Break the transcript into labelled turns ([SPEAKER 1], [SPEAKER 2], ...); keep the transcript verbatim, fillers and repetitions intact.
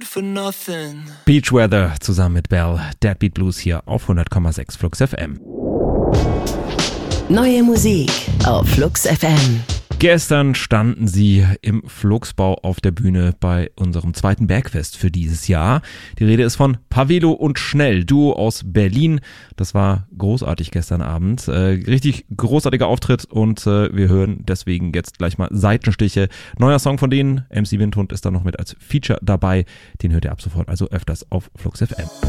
[SPEAKER 1] for nothing.
[SPEAKER 2] Beach Weather zusammen mit Bell, Deadbeat Blues hier auf hundert Komma sechs Flux F M.
[SPEAKER 3] Neue Musik auf Flux F M.
[SPEAKER 2] Gestern standen sie im Fluxbau auf der Bühne bei unserem zweiten Bergfest für dieses Jahr. Die Rede ist von Pavelo und Schnell, Duo aus Berlin. Das war großartig gestern Abend. Äh, richtig großartiger Auftritt und äh, wir hören deswegen jetzt gleich mal Seitenstiche. Neuer Song von denen, M C Windhund ist da noch mit als Feature dabei. Den hört ihr ab sofort also öfters auf Flux F M.